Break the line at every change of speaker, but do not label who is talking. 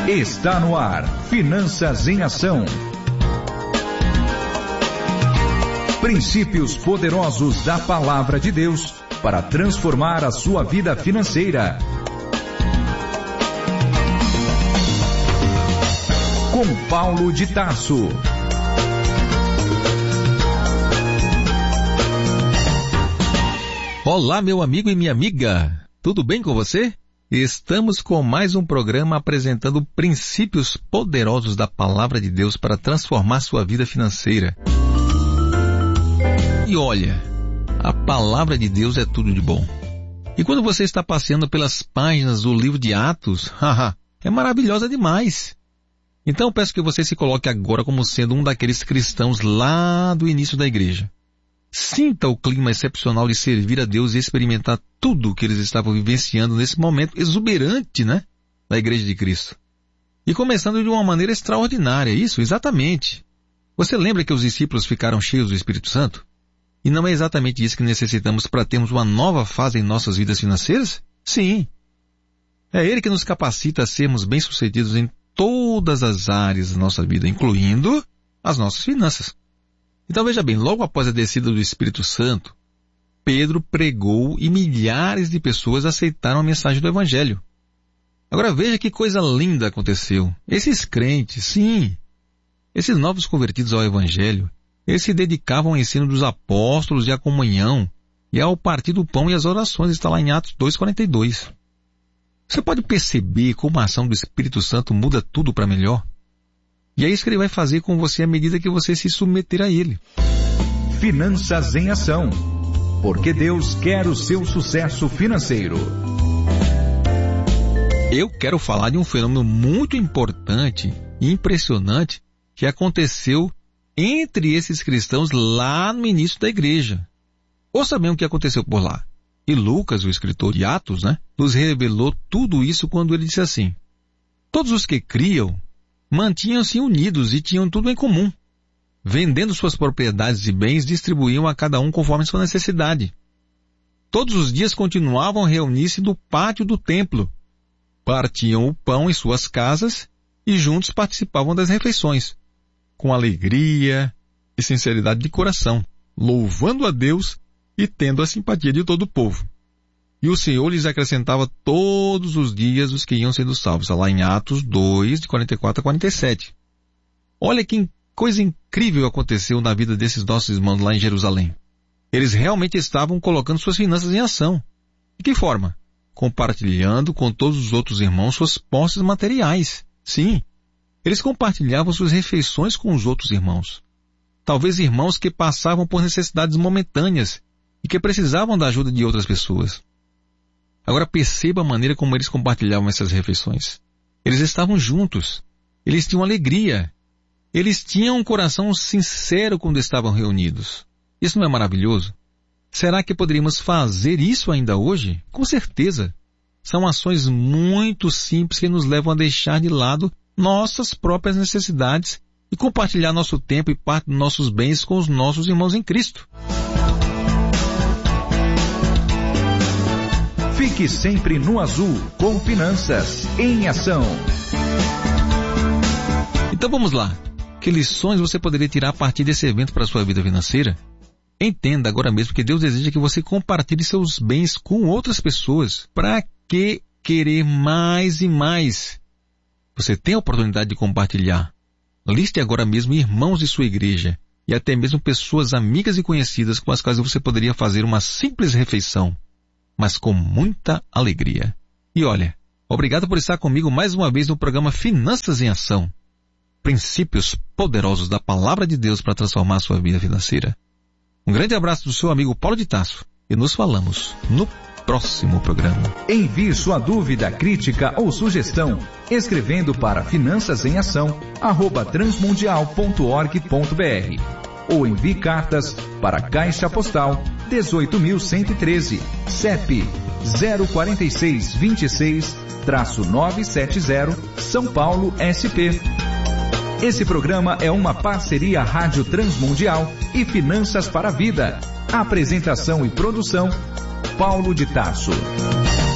Está no ar, Finanças em Ação. Princípios poderosos da Palavra de Deus para transformar a sua vida financeira. Com Paulo de Tarso.
Olá, meu amigo e minha amiga. Tudo bem com você? Estamos com mais um programa apresentando princípios poderosos da Palavra de Deus para transformar sua vida financeira. E olha, a Palavra de Deus é tudo de bom. E quando você está passeando pelas páginas do livro de Atos, é maravilhosa demais. Então eu peço que você se coloque agora como sendo um daqueles cristãos lá do início da igreja. Sinta o clima excepcional de servir a Deus e experimentar tudo o que eles estavam vivenciando nesse momento exuberante, da Igreja de Cristo. E começando de uma maneira extraordinária, isso, exatamente. Você lembra que os discípulos ficaram cheios do Espírito Santo? E não é exatamente isso que necessitamos para termos uma nova fase em nossas vidas financeiras? Sim. É Ele que nos capacita a sermos bem-sucedidos em todas as áreas da nossa vida, incluindo as nossas finanças. Então veja bem, logo após a descida do Espírito Santo, Pedro pregou e milhares de pessoas aceitaram a mensagem do Evangelho. Agora veja que coisa linda aconteceu. Esses crentes, sim, esses novos convertidos ao Evangelho, eles se dedicavam ao ensino dos apóstolos e à comunhão, e ao partir do pão e às orações, está lá em Atos 2:42. Você pode perceber como a ação do Espírito Santo muda tudo para melhor? E é isso que ele vai fazer com você à medida que você se submeter a ele.
Finanças em Ação. Porque Deus quer o seu sucesso financeiro.
Eu quero falar de um fenômeno muito importante e impressionante que aconteceu entre esses cristãos lá no início da igreja. Ouça bem o que aconteceu por lá. E Lucas, o escritor de Atos, nos revelou tudo isso quando ele disse assim: todos os que criam mantinham-se unidos e tinham tudo em comum. Vendendo suas propriedades e bens, distribuíam a cada um conforme sua necessidade. Todos os dias continuavam a reunir-se no pátio do templo. Partiam o pão em suas casas e juntos participavam das refeições, com alegria e sinceridade de coração, louvando a Deus e tendo a simpatia de todo o povo. E o Senhor lhes acrescentava todos os dias os que iam sendo salvos. Lá em Atos 2, de 44 a 47. Olha que coisa incrível aconteceu na vida desses nossos irmãos lá em Jerusalém. Eles realmente estavam colocando suas finanças em ação. De que forma? Compartilhando com todos os outros irmãos suas posses materiais. Sim, eles compartilhavam suas refeições com os outros irmãos. Talvez irmãos que passavam por necessidades momentâneas e que precisavam da ajuda de outras pessoas. Agora perceba a maneira como eles compartilhavam essas refeições. Eles estavam juntos. Eles tinham alegria. Eles tinham um coração sincero quando estavam reunidos. Isso não é maravilhoso? Será que poderíamos fazer isso ainda hoje? Com certeza. São ações muito simples que nos levam a deixar de lado nossas próprias necessidades e compartilhar nosso tempo e parte dos nossos bens com os nossos irmãos em Cristo.
Fique sempre no azul, com Finanças em Ação.
Então vamos lá. Que lições você poderia tirar a partir desse evento para a sua vida financeira? Entenda agora mesmo que Deus deseja que você compartilhe seus bens com outras pessoas. Para que querer mais e mais? Você tem a oportunidade de compartilhar. Liste agora mesmo irmãos de sua igreja e até mesmo pessoas amigas e conhecidas com as quais você poderia fazer uma simples refeição, mas com muita alegria. E olha, obrigado por estar comigo mais uma vez no programa Finanças em Ação. Princípios poderosos da Palavra de Deus para transformar a sua vida financeira. Um grande abraço do seu amigo Paulo de Tarso e nos falamos no próximo programa.
Envie sua dúvida, crítica ou sugestão escrevendo para finançasemAção@transmundial.org.br ou envie cartas para Caixa Postal 18.113, CEP 04626-970, São Paulo, SP. Esse programa é uma parceria Rádio Transmundial e Finanças para a Vida. Apresentação e produção, Paulo de Tarso.